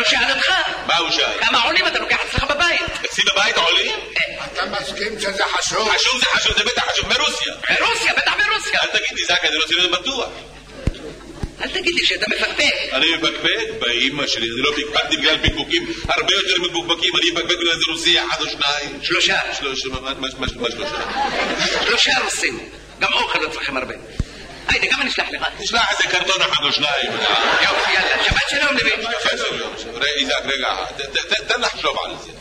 לו שעלתך. מה הוא שאל? כמה עולים אתה לוקח אצלך בבית? אצלי בבית עולים? אתה מסכים שזה חשוב? חשוב זה חשוב, זה בטח חשוב, מרוסיה. ברוסיה, בטח ברוסיה. אל תגיד לי, זק, אני רוצה להיות בטוח. אל תגיד לי שאתה מפקפק. אני מפקפק? באמא שלי, אני לא פקפקתי בגלל פקפוקים הרבה יותר מפוקפקים, אני מפקפק בגלל זה רוסי אחד או שניים. שלושה. מה שלושה? שלושה רוסים. גם אוכל לא צריכים הרבה. היידה, כמה נשלח לך? נשלח איזה קרטון אחד או שניים. יופי, יאללה, שבת שלום לבי. איזק, רגע, תן לחשוב על זה.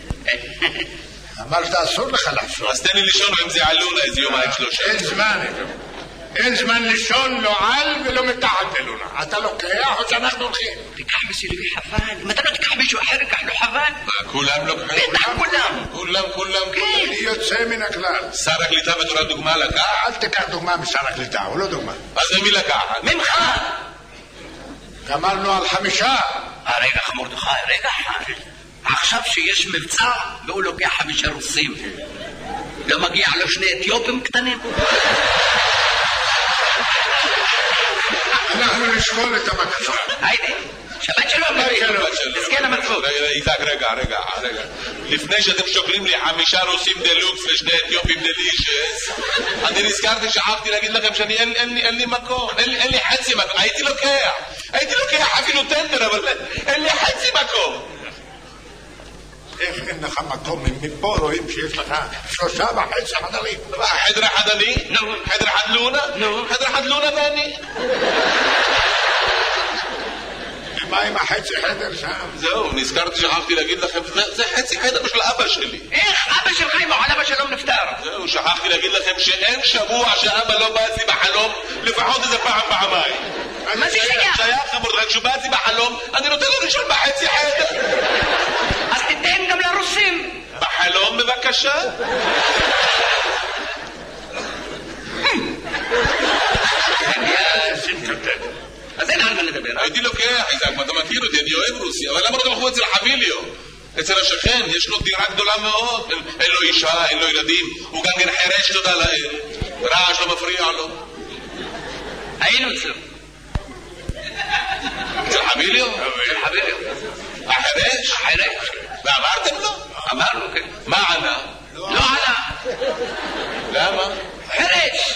אמרת אסור לך לחשוב. אז תן לי לישון עם זה עלונה איזה יומיים שלושה. אין זמן לישון, לא על ולא מתחת אלונה. אתה לוקח או שאנחנו הולכים? תיקח בשבילי חבל. אם אתה לא תיקח מישהו אחר, תיקח לו חבל. כולם לוקחים? בטח כולם. כולם. אני יוצא מן הכלל. שר הקליטה בתור הדוגמה לקח? אל תיקח דוגמה משר הקליטה, הוא לא דוגמה. אז למי לקחת? ממך. גמרנו על 5. רגע מרדכי, רגע אחד. עכשיו שיש מבצע והוא לוקח 5 רוסים. לא מגיע לו 2 אתיופים קטנים? אנחנו נשמור את הבקשה. היידה, שבת שלום. תזכה למלכות. איזק, רגע. לפני שאתם שוקלים לי 5 רוסים דלוקס ו2 אתיופים דלישס, אני נזכרתי, שכחתי להגיד לכם שאני אין לי מקום, אין לי חצי מקום. הייתי לוקח אפילו טנדר, אבל אין לי חצי מקום. איך אין לך מקום? מפה רואים שיש לך 3.5 חדרים. חדר אחד אני? חדר אחד לונה? חדר אחד לונה ואני? מה עם החצי חדר שם? זהו, נזכרתי, שכחתי להגיד לכם, זה חצי חדר של אבא שלי. איך אבא שלך אם על אבא שלום נפטר? זהו, שכחתי להגיד לכם שאין שבוע שאבא לא בא אצלי בחלום, לפחות איזה פעמיים. מה זה שייך? שייך, מרדכי, כשהוא בא אצלי בחלום, אני נותן לו לישון בחצי חדר. אז תיתן גם לרוסים. בחלום בבקשה. אז אין על מה לדבר. הייתי לוקח, איזק, אתה מכיר אותי, אני אוהב רוסיה, אבל למה לא תלכו אצל חביליו? אצל השכן, יש לו דירה גדולה מאוד, אין לו אישה, אין לו ילדים, הוא גם כן חרש, תודה לאל, רעש לא מפריע לו. היינו אצלו. אצל חביליו? אצל חביליו. החרש? החרש. ואמרתם לו? אמרנו, כן. מה ענה? לא ענה. למה? חרש.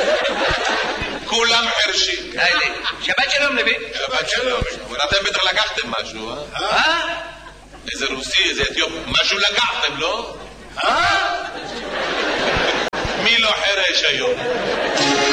כולם חרשים. שבת שלום לוי. שבת שלום. אתם בטח לקחתם משהו, איזה רוסי, איזה אתיופי, משהו לקחתם, לא? מי לא חרש היום?